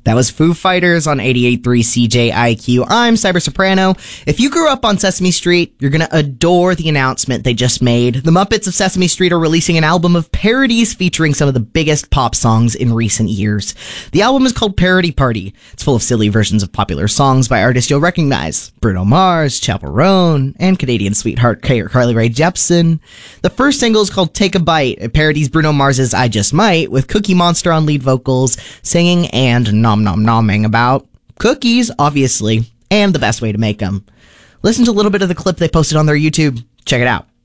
That was Foo Fighters on 88.3 CJIQ. I'm Cyber Soprano. If you grew up on Sesame Street, you're going to adore the announcement they just made. The Muppets of Sesame Street are releasing an album of parodies featuring some of the biggest pop songs in recent years. The album is called Parody Party. It's full of silly versions of popular songs by artists you'll recognize. Bruno Mars, Chappell Roan, and Canadian sweetheart Carly Rae Jepsen. The first single is called Take a Bite. It parodies Bruno Mars's I Just Might, with Cookie Monster on lead vocals, singing and nom-nomming about cookies, obviously, and the best way to make them. Listen to a little bit of the clip they posted on their YouTube. Check it out.